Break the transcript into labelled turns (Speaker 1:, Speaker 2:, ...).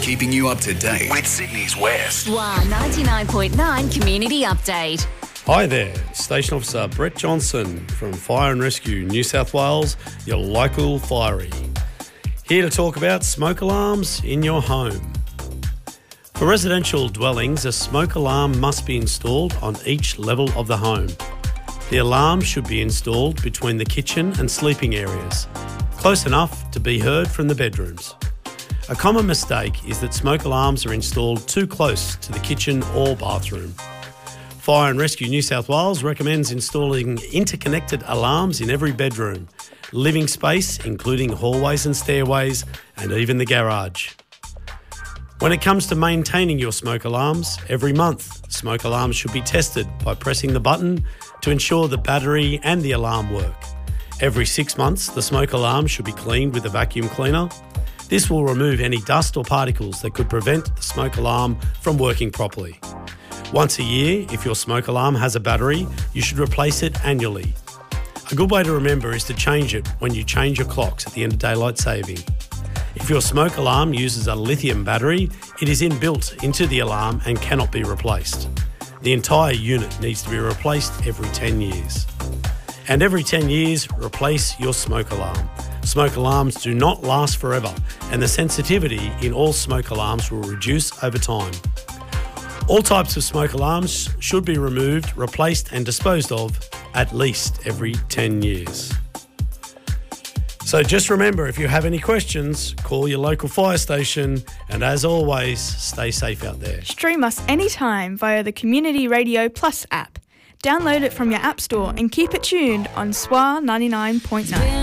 Speaker 1: keeping you up to date with Sydney's West.
Speaker 2: SWA 99.9 Community Update.
Speaker 3: Hi there, Station Officer Brett Johnson from Fire and Rescue New South Wales, your local fiery. Here to talk about smoke alarms in your home. For residential dwellings, a smoke alarm must be installed on each level of the home. The alarm should be installed between the kitchen and sleeping areas, close enough to be heard from the bedrooms. A common mistake is that smoke alarms are installed too close to the kitchen or bathroom. Fire and Rescue New South Wales recommends installing interconnected alarms in every bedroom, living space including hallways and stairways, and even the garage. When it comes to maintaining your smoke alarms, every month smoke alarms should be tested by pressing the button to ensure the battery and the alarm work. Every 6 months, the smoke alarm should be cleaned with a vacuum cleaner. This will remove any dust or particles that could prevent the smoke alarm from working properly. Once a year, if your smoke alarm has a battery, you should replace it annually. A good way to remember is to change it when you change your clocks at the end of daylight saving. If your smoke alarm uses a lithium battery, it is inbuilt into the alarm and cannot be replaced. The entire unit needs to be replaced every 10 years. And every 10 years, replace your smoke alarm. Smoke alarms do not last forever, and the sensitivity in all smoke alarms will reduce over time. All types of smoke alarms should be removed, replaced and disposed of at least every 10 years. So just remember, if you have any questions, call your local fire station, and as always, stay safe out there.
Speaker 4: Stream us anytime via the Community Radio Plus app. Download it from your app store and keep it tuned on SWA 99.9.